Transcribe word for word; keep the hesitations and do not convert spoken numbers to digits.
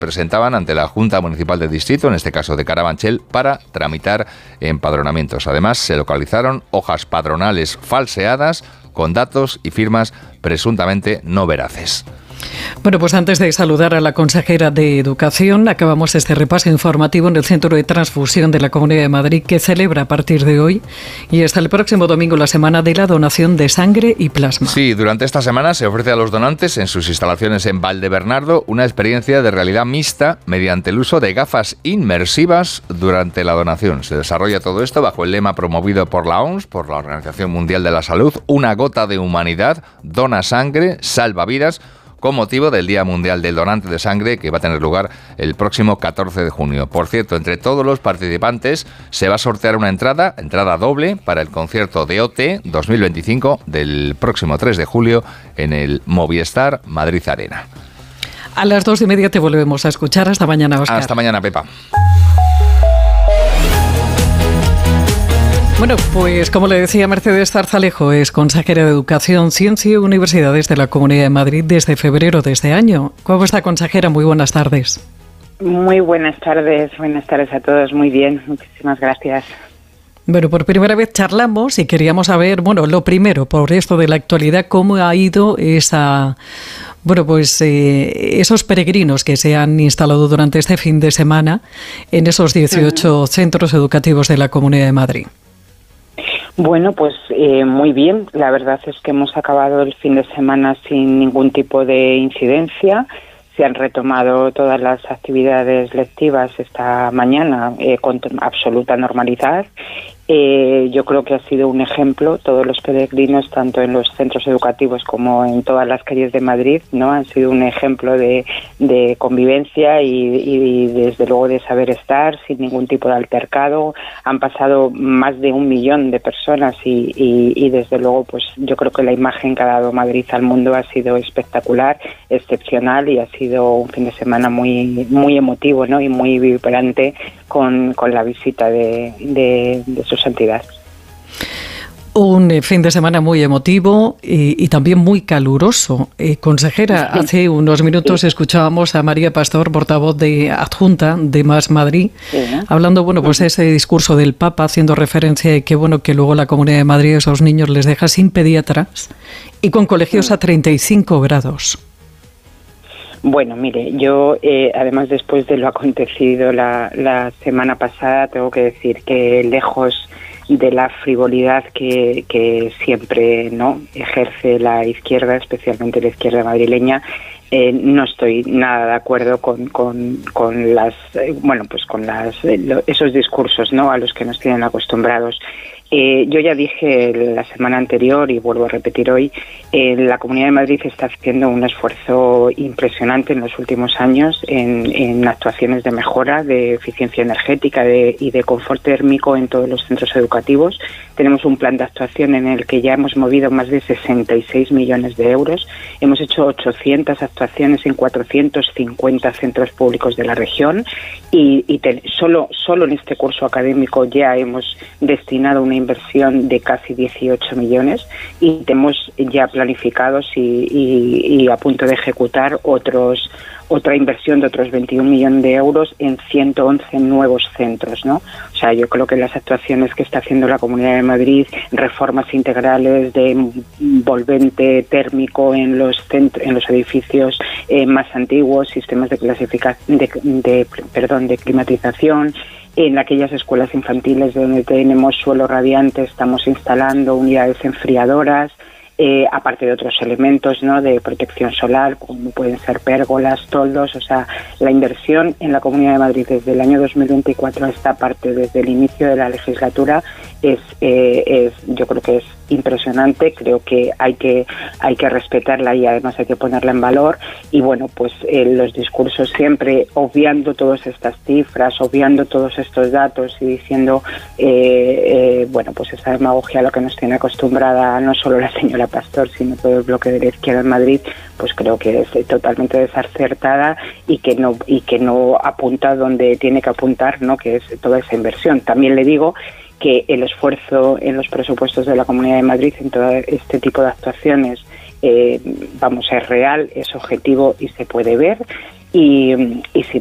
presentaban ante la Junta Municipal del Distrito, en este caso de Carabanchel, para tramitar empadronamientos. Además, se localizaron hojas padronales falseadas con datos y firmas presuntamente no veraces. Bueno, pues antes de saludar a la consejera de Educación, acabamos este repaso informativo en el Centro de Transfusión de la Comunidad de Madrid, que celebra a partir de hoy y hasta el próximo domingo la semana de la donación de sangre y plasma. Sí, durante esta semana se ofrece a los donantes en sus instalaciones en Valdebernardo una experiencia de realidad mixta mediante el uso de gafas inmersivas durante la donación. Se desarrolla todo esto bajo el lema promovido por la O M S, por la Organización Mundial de la Salud: una gota de humanidad, dona sangre, salva vidas, con motivo del Día Mundial del Donante de Sangre, que va a tener lugar el próximo catorce de junio. Por cierto, entre todos los participantes se va a sortear una entrada, entrada doble, para el concierto de O T dos mil veinticinco del próximo tres de julio en el Movistar Madrid Arena. A las dos y media te volvemos a escuchar. Hasta mañana, Óscar. Hasta mañana, Pepa. Bueno, pues como le decía, Mercedes Zarzalejo es consejera de Educación, Ciencia y Universidades de la Comunidad de Madrid desde febrero de este año. ¿Cómo está, consejera? Muy buenas tardes. Muy buenas tardes, buenas tardes a todos. Muy bien, muchísimas gracias. Bueno, por primera vez charlamos y queríamos saber, bueno, lo primero, por esto de la actualidad, cómo ha ido esa, bueno, pues eh, esos peregrinos que se han instalado durante este fin de semana en esos dieciocho uh-huh. centros educativos de la Comunidad de Madrid. Bueno, pues eh, muy bien. La verdad es que hemos acabado el fin de semana sin ningún tipo de incidencia. Se han retomado todas las actividades lectivas esta mañana eh, con absoluta normalidad. Eh, yo creo que ha sido un ejemplo. Todos los peregrinos, tanto en los centros educativos como en todas las calles de Madrid, ¿no? Han sido un ejemplo de, de convivencia y, y desde luego de saber estar sin ningún tipo de altercado. Han pasado más de un millón de personas y, y, y desde luego pues yo creo que la imagen que ha dado Madrid al mundo ha sido espectacular, excepcional, y ha sido un fin de semana muy muy emotivo, ¿no? Y muy vibrante con, con la visita de, de, de sus entidades. Un eh, fin de semana muy emotivo y, y también muy caluroso. Eh, consejera, sí. Hace unos minutos sí. escuchábamos a María Pastor, portavoz de adjunta de Más Madrid, sí. hablando, bueno, pues uh-huh. ese discurso del Papa, haciendo referencia de que, bueno, que luego la Comunidad de Madrid a esos niños les deja sin pediatras y con colegios uh-huh. a treinta y cinco grados. Bueno, mire, yo eh, además después de lo acontecido la, la semana pasada, tengo que decir que lejos de la frivolidad que, que siempre no ejerce la izquierda, especialmente la izquierda madrileña, eh, no estoy nada de acuerdo con, con, con las eh, bueno pues con las lo, esos discursos, ¿no?, a los que nos tienen acostumbrados. Eh, yo ya dije la semana anterior y vuelvo a repetir hoy, eh, la Comunidad de Madrid está haciendo un esfuerzo impresionante en los últimos años en, en actuaciones de mejora, de eficiencia energética de, y de confort térmico en todos los centros educativos. Tenemos un plan de actuación en el que ya hemos movido más de sesenta y seis millones de euros. Hemos hecho ochocientas actuaciones en cuatrocientos cincuenta centros públicos de la región y, y te, solo, solo en este curso académico ya hemos destinado una inversión de casi dieciocho millones y tenemos ya planificados y, y, y a punto de ejecutar otros otra inversión de otros veintiún millones de euros en ciento once nuevos centros, ¿no? O sea, yo creo que las actuaciones que está haciendo la Comunidad de Madrid, reformas integrales de envolvente térmico en los centros, en los edificios eh, más antiguos, sistemas de clasificación, de, de, perdón, de climatización. En aquellas escuelas infantiles donde tenemos suelo radiante estamos instalando unidades enfriadoras, eh, aparte de otros elementos, ¿no?, de protección solar, como pueden ser pérgolas, toldos. O sea, la inversión en la Comunidad de Madrid desde el año dos mil veinticuatro a esta parte, desde el inicio de la legislatura, es, eh, es yo creo que es impresionante. Creo que hay que hay que respetarla y además hay que ponerla en valor. Y bueno, pues eh, los discursos siempre obviando todas estas cifras, obviando todos estos datos y diciendo eh, eh, bueno, pues esa demagogia a la que nos tiene acostumbrada no solo la señora Pastor, sino todo el bloque de la izquierda en Madrid, pues creo que es totalmente desacertada y que no y que no apunta donde tiene que apuntar, ¿no?, que es toda esa inversión. También le digo que el esfuerzo en los presupuestos de la Comunidad de Madrid en todo este tipo de actuaciones, eh, vamos, es real, es objetivo y se puede ver. y, y sin